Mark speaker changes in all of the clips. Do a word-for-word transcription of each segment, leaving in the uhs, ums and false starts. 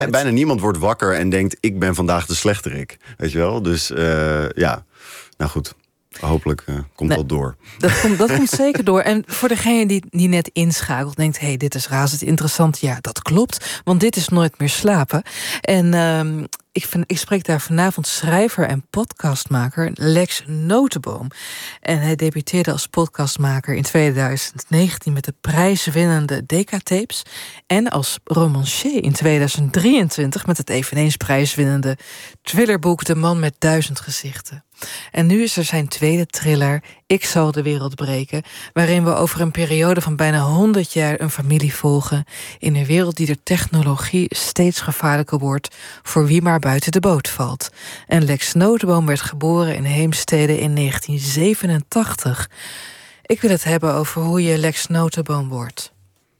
Speaker 1: En bijna niemand wordt wakker en denkt, ik ben vandaag de slechterik. Weet je wel? Dus uh, ja, nou goed. Hopelijk uh, komt nee, dat door.
Speaker 2: Dat komt, dat komt zeker door. En voor degene die, die net inschakelt, denkt, hé, hey, dit is razend interessant. Ja, dat klopt, want dit is Nooit meer slapen. En uh, ik, vind, ik spreek daar vanavond schrijver en podcastmaker Lex Notenboom. En hij debuteerde als podcastmaker in tweeduizend negentien... met de prijswinnende Decatapes. En als romancier in tweeduizend drieëntwintig... met het eveneens prijswinnende thrillerboek De Man met Duizend Gezichten. En nu is er zijn tweede thriller, Ik zal de wereld breken, waarin we over een periode van bijna honderd jaar een familie volgen in een wereld die door technologie steeds gevaarlijker wordt voor wie maar buiten de boot valt. En Lex Notenboom werd geboren in Heemstede in negentien zevenentachtig. Ik wil het hebben over hoe je Lex Notenboom wordt.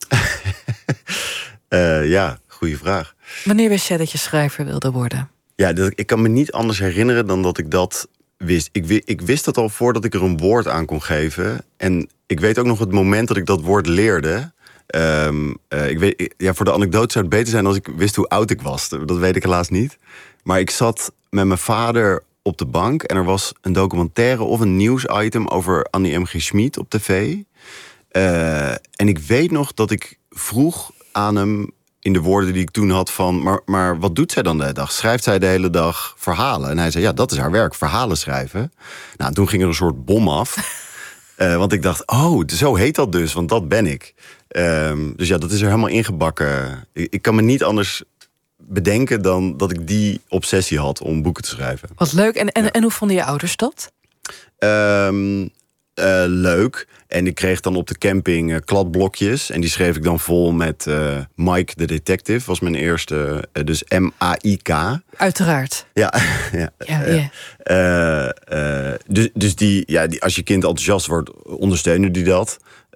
Speaker 1: uh, ja, goede vraag.
Speaker 2: Wanneer wist jij dat je schrijver wilde worden?
Speaker 1: Ja, dat, ik kan me niet anders herinneren dan dat ik dat wist. Ik, ik wist dat al voordat ik er een woord aan kon geven. En ik weet ook nog het moment dat ik dat woord leerde. Um, uh, ik weet, ja, voor de anekdote zou het beter zijn als ik wist hoe oud ik was. Dat weet ik helaas niet. Maar ik zat met mijn vader op de bank en er was een documentaire of een nieuwsitem over Annie M G Schmid op tv. Uh, en ik weet nog dat ik vroeg aan hem in de woorden die ik toen had van, maar, maar wat doet zij dan de hele dag? Schrijft zij de hele dag verhalen? En hij zei, ja, dat is haar werk, verhalen schrijven. Nou, toen ging er een soort bom af. uh, want ik dacht, oh, zo heet dat dus, want dat ben ik. Um, dus ja, dat is er helemaal ingebakken. Ik, ik kan me niet anders bedenken dan dat ik die obsessie had om boeken te schrijven.
Speaker 2: Wat leuk. En, en, ja. en hoe vonden je ouders dat?
Speaker 1: Um, uh, leuk. En ik kreeg dan op de camping uh, kladblokjes. En die schreef ik dan vol met uh, Mike the Detective. Was mijn eerste. Uh, dus M A I K.
Speaker 2: Uiteraard.
Speaker 1: Ja. ja,
Speaker 2: ja,
Speaker 1: uh, ja. Uh, uh, dus dus die, ja, die, als je kind enthousiast wordt, ondersteunen die dat.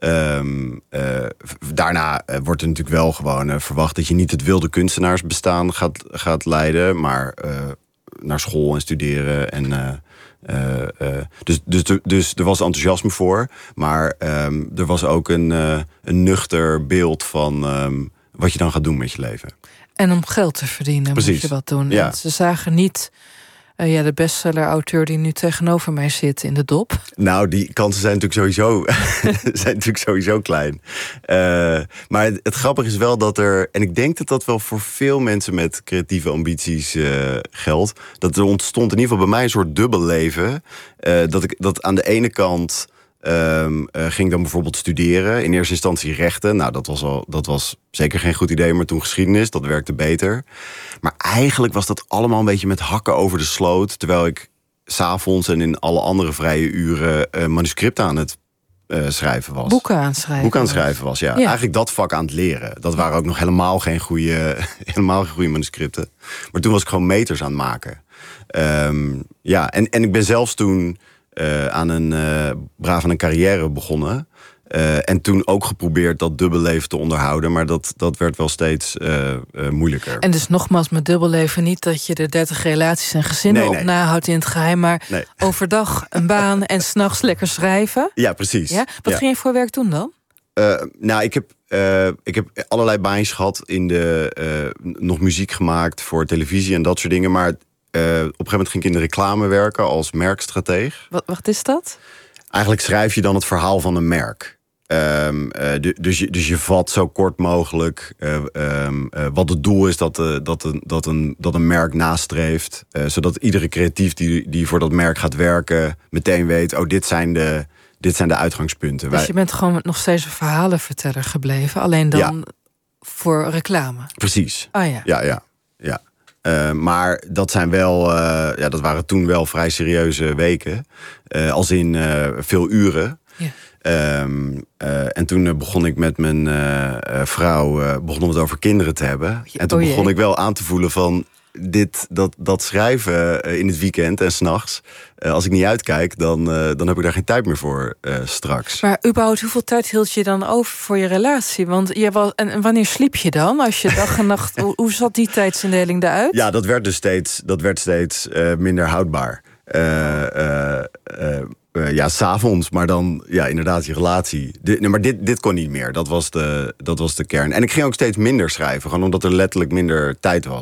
Speaker 1: Um, uh, daarna uh, wordt er natuurlijk wel gewoon uh, verwacht dat je niet het wilde kunstenaarsbestaan gaat, gaat leiden. Maar uh, naar school en studeren en... Uh, Uh, uh, dus, dus, dus er was enthousiasme voor. Maar um, er was ook een, uh, een nuchter beeld van um, wat je dan gaat doen met je leven.
Speaker 2: En om geld te verdienen Precies. moet je wat doen.
Speaker 1: Ja.
Speaker 2: Ze zagen niet uh, ja, de bestseller-auteur die nu tegenover mij zit in de dop.
Speaker 1: Nou, die kansen zijn natuurlijk sowieso, zijn natuurlijk sowieso klein. Uh, maar het, het grappige is wel dat er... En ik denk dat dat wel voor veel mensen met creatieve ambities uh, geldt. Dat er ontstond in ieder geval bij mij een soort dubbel leven. Uh, dat ik dat aan de ene kant... Um, uh, ging ik dan bijvoorbeeld studeren. In eerste instantie rechten. Nou, dat was, al, dat was zeker geen goed idee. Maar toen geschiedenis, dat werkte beter. Maar eigenlijk was dat allemaal een beetje met hakken over de sloot. Terwijl ik 's avonds en in alle andere vrije uren uh, manuscripten aan het uh, schrijven was.
Speaker 2: Boeken aan het schrijven.
Speaker 1: Boeken aan het schrijven was, ja. ja. Eigenlijk dat vak aan het leren. Dat waren ook nog helemaal geen goede, helemaal geen goede manuscripten. Maar toen was ik gewoon meters aan het maken. Um, ja, en, en ik ben zelfs toen... Uh, aan een uh, braaf aan een carrière begonnen. Uh, en toen ook geprobeerd dat dubbelleven te onderhouden. Maar dat, dat werd wel steeds uh, uh, moeilijker.
Speaker 2: En dus nogmaals met dubbelleven niet dat je de dertig relaties en gezinnen
Speaker 1: nee,
Speaker 2: op
Speaker 1: nee.
Speaker 2: nahoudt in het geheim. Maar
Speaker 1: nee.
Speaker 2: overdag een baan en 's nachts lekker schrijven.
Speaker 1: Ja, precies.
Speaker 2: Ja? Wat
Speaker 1: ja.
Speaker 2: ging je voor werk doen dan?
Speaker 1: Uh, nou, ik heb, uh, ik heb allerlei baantjes gehad. In de, uh, nog muziek gemaakt voor televisie en dat soort dingen. Maar... Uh, op een gegeven moment ging ik in de reclame werken als merkstrateeg.
Speaker 2: Wat, wat is dat?
Speaker 1: Eigenlijk schrijf je dan het verhaal van een merk. Um, uh, de, dus, je, dus je vat zo kort mogelijk uh, um, uh, wat het doel is dat, uh, dat, een, dat, een, dat een merk nastreeft. Uh, zodat iedere creatief die, die voor dat merk gaat werken meteen weet... oh, dit zijn de, dit zijn de uitgangspunten.
Speaker 2: Dus
Speaker 1: Wij...
Speaker 2: je bent gewoon nog steeds een verhalenverteller gebleven. Alleen dan ja. voor reclame.
Speaker 1: Precies.
Speaker 2: Ah ja.
Speaker 1: Ja, ja, ja. Uh, maar dat zijn wel, uh, ja, dat waren toen wel vrij serieuze weken. Uh, als in uh, veel uren. Ja. Um, uh, en toen begon ik met mijn uh, vrouw, uh, begonnen we het over kinderen te hebben. Oh, en toen oh, begon ik wel aan te voelen van... Dit, dat, dat schrijven in het weekend en 's nachts, uh, als ik niet uitkijk, dan, uh, dan heb ik daar geen tijd meer voor uh, straks.
Speaker 2: Maar überhaupt, hoeveel tijd hield je dan over voor je relatie? Want je was, en, en wanneer sliep je dan? Als je dag en nacht, hoe, hoe zat die tijdsindeling eruit?
Speaker 1: Ja, dat werd dus steeds, dat werd steeds uh, minder houdbaar. Uh, uh, uh, uh, ja, 's avonds, maar dan ja, inderdaad je relatie. De, nee, maar dit, dit kon niet meer. Dat was, de, dat was de kern. En ik ging ook steeds minder schrijven, gewoon omdat er letterlijk minder tijd was.